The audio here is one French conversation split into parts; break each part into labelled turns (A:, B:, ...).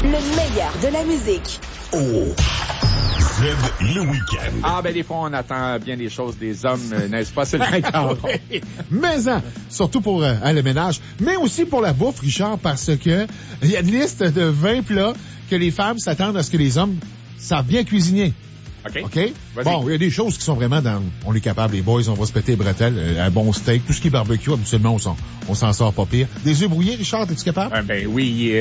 A: Le meilleur de la musique.
B: Oh! Z, le week-end.
C: Ah, ben, des fois, on attend bien des choses des hommes, n'est-ce pas, Sylvain Caron?
D: Oui. Mais, surtout pour le ménage, mais aussi pour la bouffe, Richard, parce que il y a une liste de 20 plats que les femmes s'attendent à ce que les hommes savent bien cuisiner. OK? Bon, il y a des choses qui sont vraiment dans... On est capable, les boys, on va se péter les bretelles, un bon steak, tout ce qui est barbecue, habituellement, on s'en sort pas pire. Des œufs brouillés, Richard, es-tu capable?
C: Ben oui.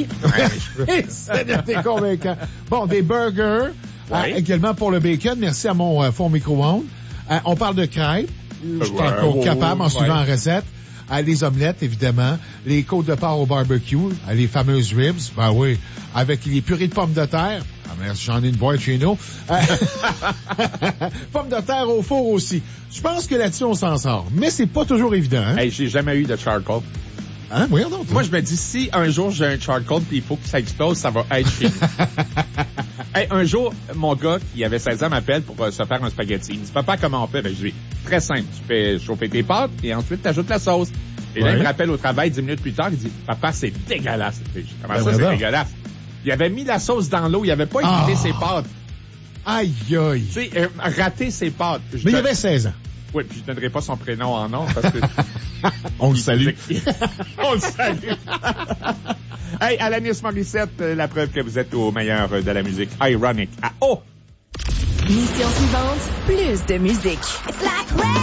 D: T'es convaincant. Bon, des burgers, également pour le bacon, merci à mon four micro-ondes. On parle de crêpes, je suis encore capable en suivant la recette. Les omelettes, évidemment. Les côtes de porc au barbecue. Les fameuses ribs. Ben oui. Avec les purées de pommes de terre. Ah, merci, j'en ai une boîte chez nous. Pommes de terre au four aussi. Je pense que là-dessus, on s'en sort. Mais c'est pas toujours évident, hein?
C: Hey, j'ai jamais eu de charcoal.
D: Hein? Oui, non.
C: Moi, je me dis, si un jour j'ai un charcoal puis il faut que ça explose, ça va être fini. Hey, un jour, mon gars, qui avait 16 ans, m'appelle pour se faire un spaghetti. Il me dit, papa, comment on fait? Ben, je dis, très simple. Tu fais chauffer tes pâtes et ensuite tu ajoutes la sauce. Et là, il me rappelle au travail 10 minutes plus tard, il dit, papa, c'est dégueulasse. Comment ça, c'est dégueulasse? Il avait mis la sauce dans l'eau, il avait pas évité ses pâtes.
D: Aïe, aïe.
C: Tu sais, raté ses pâtes.
D: Mais il avait 16 ans.
C: Oui, puis je donnerai pas son prénom en nom parce que...
D: On le salue.
C: On le salue. Hey, Alanis Morissette, la preuve que vous êtes au meilleur de la musique. Ironic. Ah, oh!
A: Mission suivante, plus de musique. It's like